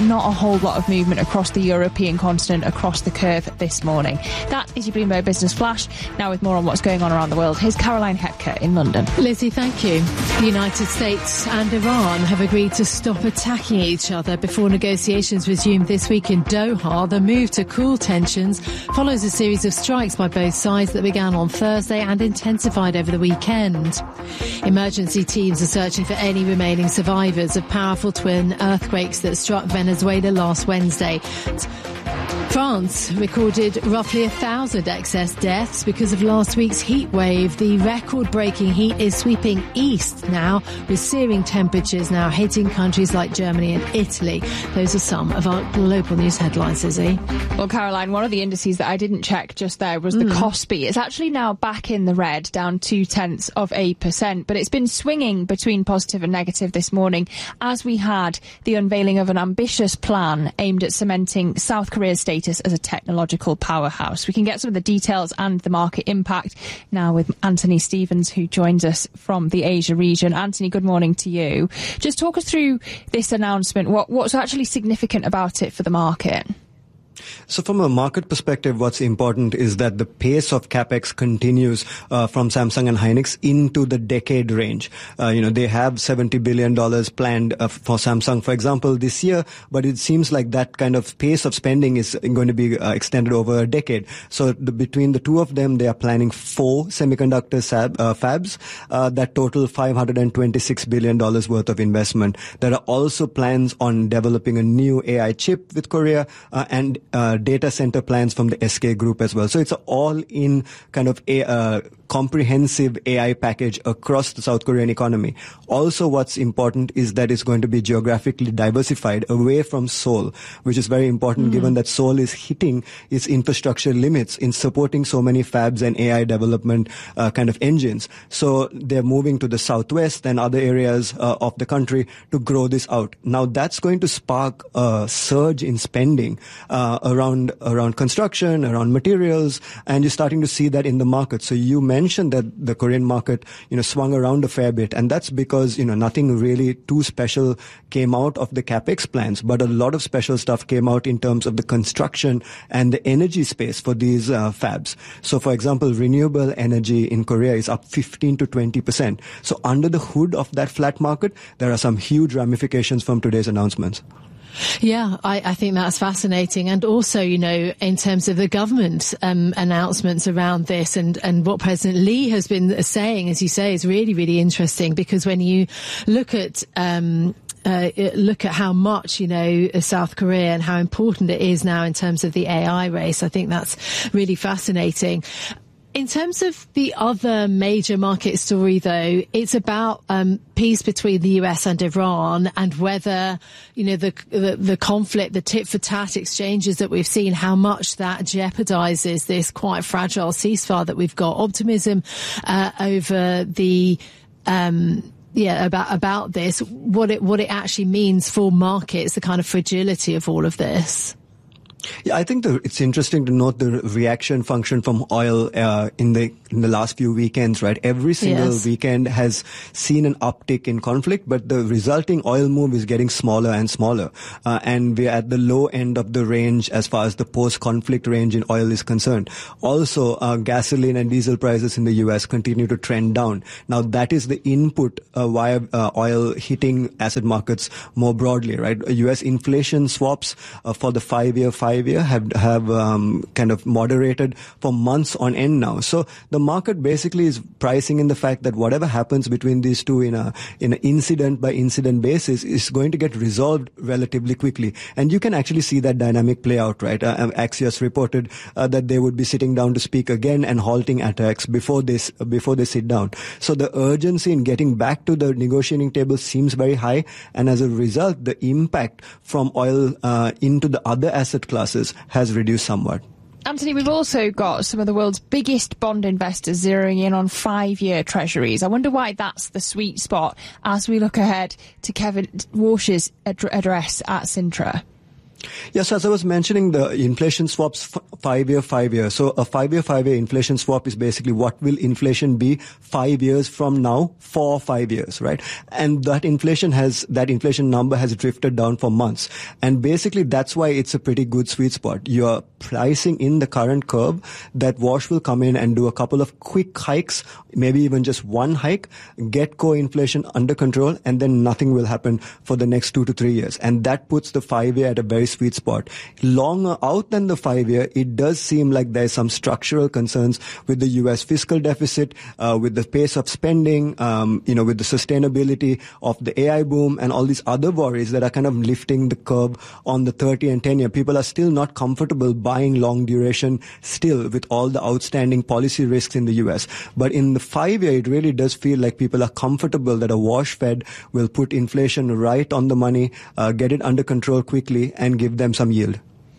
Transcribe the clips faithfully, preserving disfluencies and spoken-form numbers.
not a whole lot of movement across the European continent, across the curve this morning. That is your Bloomberg Business Flash. Now with more on what's going on around the world, here's Caroline Hepker in London. Lizzie, thank you. The United States and Iran have agreed to stop attacking each other before negotiations resume this week in Doha. The move to cool tensions follows a series of strikes by both sides that began on Thursday and intensified over the weekend. Emergency teams are searching for any remaining survivors of powerful twin earthquakes that struck Venezuela last Wednesday. France recorded roughly a thousand excess deaths because of last week's heat wave. The record-breaking heat is sweeping east now, with searing temperatures now hitting countries like Germany and Italy. Those are some of our global news headlines, Izzy. Well, Caroline, one of the indices that I didn't check just there was the mm. Kospi. It's actually now back in the red, down two-tenths of a percent, but it's been swinging between positive and negative this morning as we had the unveiling of an ambitious plan aimed at cementing South Korea's status as a technological powerhouse. We can get some of the details and the market impact now with Anthony Stevens, who joins us from the Asia region. Anthony, good morning to you. Just talk us through this announcement. What, what's actually significant about it for the market? So from a market perspective, what's important is that the pace of capex continues uh, from Samsung and Hynix into the decade range. Uh, you know, they have seventy billion dollars planned uh, for Samsung, for example, this year, but it seems like that kind of pace of spending is going to be uh, extended over a decade. So the, between the two of them, they are planning four semiconductor sab, uh, fabs uh, that total five hundred twenty-six billion dollars worth of investment. There are also plans on developing a new A I chip with Korea uh, and Uh, data center plans from the S K Group as well. So it's an all-in kind of a uh, comprehensive A I package across the South Korean economy. Also, what's important is that it's going to be geographically diversified away from Seoul, which is very important mm. given that Seoul is hitting its infrastructure limits in supporting so many fabs and A I development uh, kind of engines. So they're moving to the southwest and other areas uh, of the country to grow this out. Now that's going to spark a surge in spending uh, around around construction, around materials, and you're starting to see that in the market. So you mentioned that the Korean market, you know, swung around a fair bit, and that's because, you know, nothing really too special came out of the capex plans, but a lot of special stuff came out in terms of the construction and the energy space for these uh, fabs. So, for example, renewable energy in Korea is up fifteen to twenty percent. So under the hood of that flat market, there are some huge ramifications from today's announcements. Yeah, I, I think that's fascinating. And also, you know, in terms of the government um, announcements around this and, and what President Lee has been saying, as you say, is really, really interesting, because when you look at um Uh, look at how much, you know, South Korea and how important it is now in terms of the A I race, I think that's really fascinating. In terms of the other major market story, though, it's about um, peace between the U S and Iran, and whether, you know, the, the the conflict, the tit-for-tat exchanges that we've seen, how much that jeopardizes this quite fragile ceasefire that we've got. Optimism uh, over the um yeah about about this, what it what it actually means for markets, the kind of fragility of all of this. Yeah, I think the, it's interesting to note the reaction function from oil uh, in the in the last few weekends, right? Every single yes. weekend has seen an uptick in conflict, but the resulting oil move is getting smaller and smaller. Uh, and we're at the low end of the range as far as the post-conflict range in oil is concerned. Also, uh, gasoline and diesel prices in the U S continue to trend down. Now, that is the input uh, via uh, oil hitting asset markets more broadly, right? U S inflation swaps uh, for the five-year, five Year have have um, kind of moderated for months on end now. So the market basically is pricing in the fact that whatever happens between these two in a in an incident by incident basis is going to get resolved relatively quickly. And you can actually see that dynamic play out, right? Uh, Axios reported uh, that they would be sitting down to speak again and halting attacks before this before they sit down. So the urgency in getting back to the negotiating table seems very high, and as a result, the impact from oil uh, into the other asset classes has reduced somewhat. Anthony, we've also got some of the world's biggest bond investors zeroing in on five-year treasuries. I wonder why that's the sweet spot as we look ahead to Kevin Walsh's ad- address at Sintra. Yes, as I was mentioning, the inflation swaps f- five-year, five-year. So a five-year, five-year inflation swap is basically what will inflation be five years from now for five years, right? And that inflation has, that inflation number has drifted down for months. And basically that's why it's a pretty good sweet spot. You're pricing in the current curve that Wash will come in and do a couple of quick hikes, maybe even just one hike, get core inflation under control, and then nothing will happen for the next two to three years. And that puts the five-year at a very sweet spot. Longer out than the five-year, it does seem like there's some structural concerns with the U S fiscal deficit, uh, with the pace of spending, um, you know, with the sustainability of the A I boom and all these other worries that are kind of lifting the curve on the thirty and ten-year. People are still not comfortable buying long duration still with all the outstanding policy risks in the U S. But in the five-year, it really does feel like people are comfortable that a Wash Fed will put inflation right on the money, uh, get it under control quickly, and give them some yield.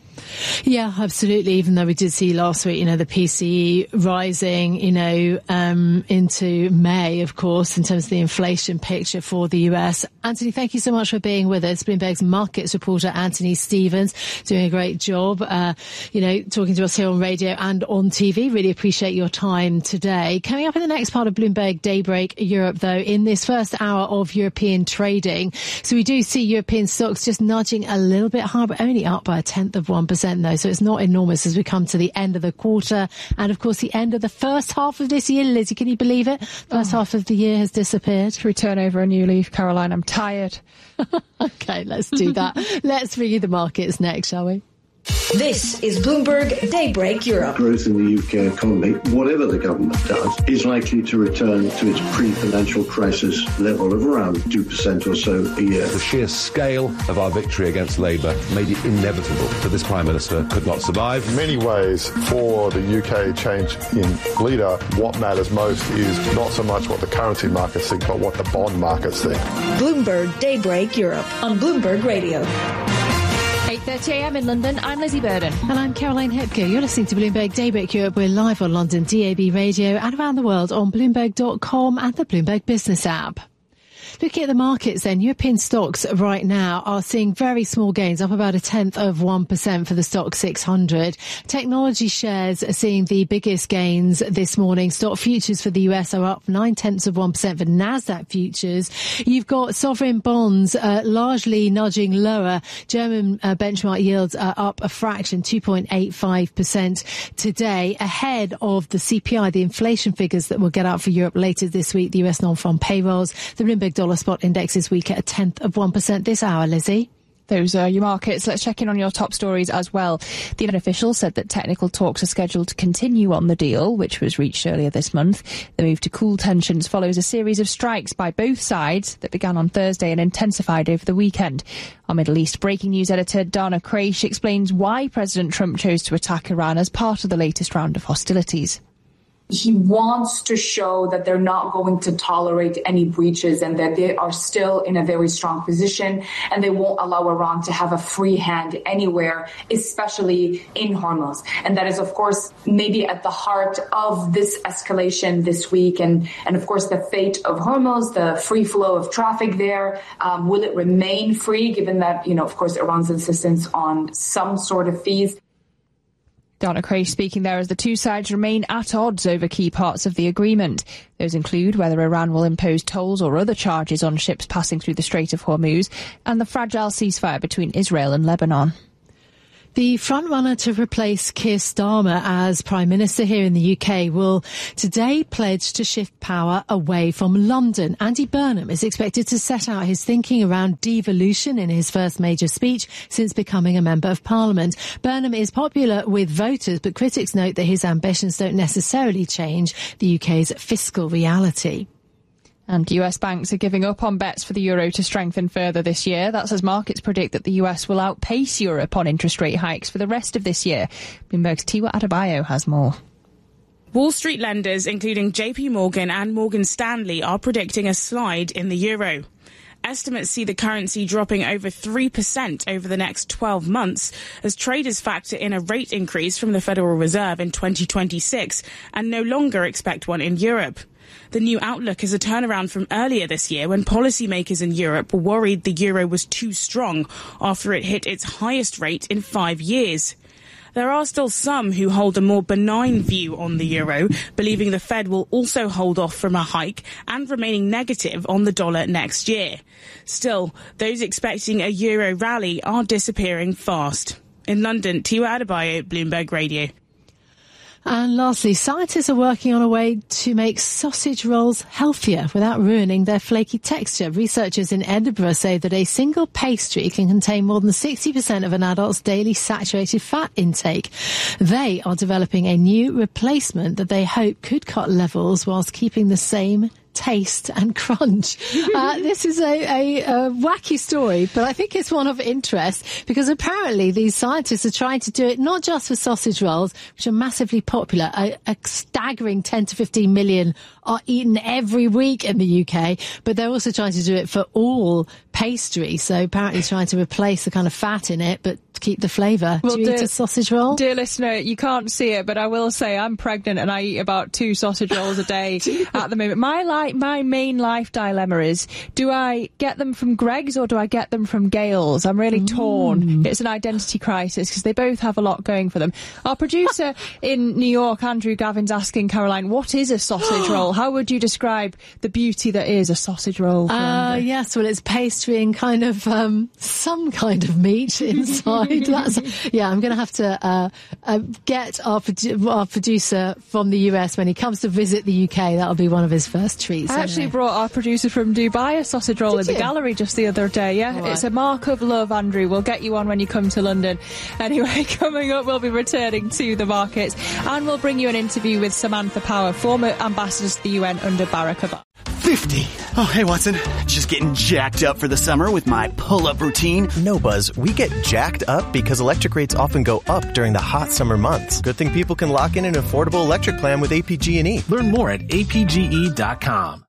Yeah, absolutely. Even though we did see last week, you know, the P C E rising, you know, um, into May, of course, in terms of the inflation picture for the U S. Anthony, thank you so much for being with us. Bloomberg's markets reporter, Anthony Stevens, doing a great job, uh, you know, talking to us here on radio and on T V. Really appreciate your time today. Coming up in the next part of Bloomberg Daybreak Europe, though, in this first hour of European trading. So we do see European stocks just nudging a little bit higher, but only up by a tenth of one percent. Though, so it's not enormous as we come to the end of the quarter and, of course, the end of the first half of this year. Lizzie, can you believe it? First oh. half of the year has disappeared. Should we turn over a new leaf, Caroline? I'm tired. Okay, let's do that. Let's bring you the markets next, shall we? This is Bloomberg Daybreak Europe. Growth in the U K economy, whatever the government does, is likely to return to its pre-financial crisis level of around two percent or so a year. The sheer scale of our victory against Labour made it inevitable that this Prime Minister could not survive. In many ways, for the U K change in leader, what matters most is not so much what the currency markets think, but what the bond markets think. Bloomberg Daybreak Europe on Bloomberg Radio. eight thirty a.m. in London, I'm Lizzie Burden. And I'm Caroline Hepker. You're listening to Bloomberg Daybreak Europe. We're live on London D A B Radio and around the world on Bloomberg dot com and the Bloomberg Business app. Looking at the markets then, European stocks right now are seeing very small gains, up about a tenth of one percent for the stock six hundred. Technology shares are seeing the biggest gains this morning. Stock futures for the U S are up nine tenths of one percent for NASDAQ futures. You've got sovereign bonds uh, largely nudging lower. German uh, benchmark yields are up a fraction, two point eight five percent today, ahead of the C P I, the inflation figures that we'll get out for Europe later this week, the U S non-farm payrolls. The Bloomberg Dollar Spot Index is weak at a tenth of one percent this hour, Lizzie. Those are your markets. Let's check in on your top stories as well. The United official said that technical talks are scheduled to continue on the deal, which was reached earlier this month. The move to cool tensions follows a series of strikes by both sides that began on Thursday and intensified over the weekend. Our Middle East breaking news editor Dana Kraish explains why President Trump chose to attack Iran as part of the latest round of hostilities. He wants to show that they're not going to tolerate any breaches and that they are still in a very strong position and they won't allow Iran to have a free hand anywhere, especially in Hormuz. And that is, of course, maybe at the heart of this escalation this week. And, and of course, the fate of Hormuz, the free flow of traffic there. Um, will it remain free, given that, you know, of course, Iran's insistence on some sort of fees? Dana Kraish speaking there as the two sides remain at odds over key parts of the agreement. Those include whether Iran will impose tolls or other charges on ships passing through the Strait of Hormuz and the fragile ceasefire between Israel and Lebanon. The frontrunner to replace Keir Starmer as Prime Minister here in the U K will today pledge to shift power away from London. Andy Burnham is expected to set out his thinking around devolution in his first major speech since becoming a Member of Parliament. Burnham is popular with voters, but critics note that his ambitions don't necessarily change the U K's fiscal reality. And U S banks are giving up on bets for the euro to strengthen further this year. That's as markets predict that the U S will outpace Europe on interest rate hikes for the rest of this year. Bloomberg's Tiwa Adebayo has more. Wall Street lenders, including J P Morgan and Morgan Stanley, are predicting a slide in the euro. Estimates see the currency dropping over three percent over the next twelve months as traders factor in a rate increase from the Federal Reserve in twenty twenty-six and no longer expect one in Europe. The new outlook is a turnaround from earlier this year when policymakers in Europe were worried the euro was too strong after it hit its highest rate in five years. There are still some who hold a more benign view on the euro, believing the Fed will also hold off from a hike and remaining negative on the dollar next year. Still, those expecting a euro rally are disappearing fast. In London, Tiwa Adebayo, Bloomberg Radio. And lastly, scientists are working on a way to make sausage rolls healthier without ruining their flaky texture. Researchers in Edinburgh say that a single pastry can contain more than sixty percent of an adult's daily saturated fat intake. They are developing a new replacement that they hope could cut levels whilst keeping the same taste and crunch. Uh, this is a, a, a wacky story, but I think it's one of interest because apparently these scientists are trying to do it not just for sausage rolls, which are massively popular. A, a staggering ten to fifteen million are eaten every week in the U K, but they're also trying to do it for all pastry. So apparently trying to replace the kind of fat in it, but keep the flavour. Well, do you dear, eat a sausage roll? Dear listener, you can't see it, but I will say I'm pregnant and I eat about two sausage rolls a day at the moment. My li- my main life dilemma is, do I get them from Greggs or do I get them from Gales? I'm really mm. torn. It's an identity crisis because they both have a lot going for them. Our producer in New York, Andrew Gavin's asking Caroline, what is a sausage roll? How would you describe the beauty that is a sausage roll? Uh, yes, well, it's pastry and kind of um, some kind of meat inside. That's, yeah, I'm going to have to uh, uh, get our, produ- our producer from the U S when he comes to visit the U K. That'll be one of his first treats. I actually brought our producer from Dubai a sausage roll Did in you? the gallery just the other day. Yeah, right. It's a mark of love, Andrew. We'll get you on when you come to London. Anyway, coming up, we'll be returning to the markets and we'll bring you an interview with Samantha Power, former ambassador to the U N under Barack Obama. fifty. Oh, hey, Watson. Just getting jacked up for the summer with my pull-up routine. No, Buzz. We get jacked up because electric rates often go up during the hot summer months. Good thing people can lock in an affordable electric plan with A P G and E. Learn more at A P G E dot com.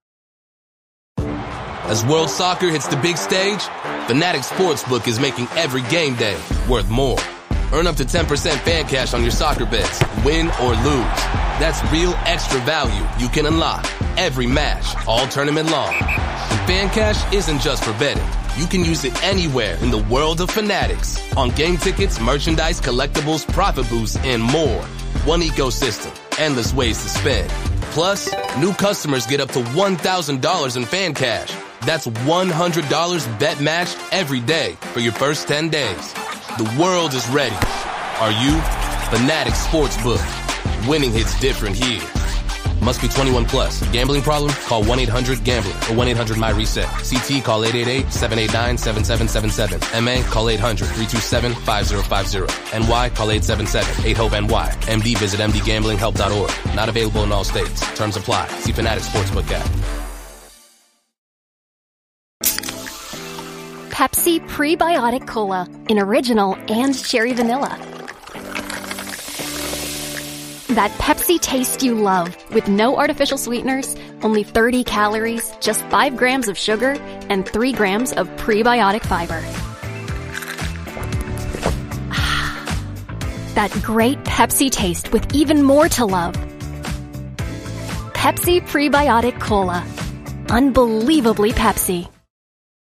As World Soccer hits the big stage, Fanatics Sportsbook is making every game day worth more. Earn up to ten percent fan cash on your soccer bets, win or lose. That's real extra value you can unlock every match, all tournament long. And fan cash isn't just for betting. You can use it anywhere in the world of Fanatics. On game tickets, merchandise, collectibles, profit boosts, and more. One ecosystem, endless ways to spend. Plus, new customers get up to one thousand dollars in fan cash. That's one hundred dollars bet matched every day for your first ten days. The world is ready. Are you? Fanatics Sportsbook. Winning hits different here. Must be twenty-one plus. Gambling problem? Call one eight hundred gambler or one eight hundred my reset. C T call eight eight eight, seven eight nine, seven seven seven seven. M A call eight hundred, three two seven, five zero five zero. N Y call eight seven seven, eight hope N Y. M D visit m d gambling help dot org. Not available in all states. Terms apply. See Fanatics Sportsbook app. Pepsi Prebiotic Cola in original and cherry vanilla. That Pepsi taste you love with no artificial sweeteners, only thirty calories, just five grams of sugar, and three grams of prebiotic fiber. That great Pepsi taste with even more to love. Pepsi Prebiotic Cola. Unbelievably Pepsi.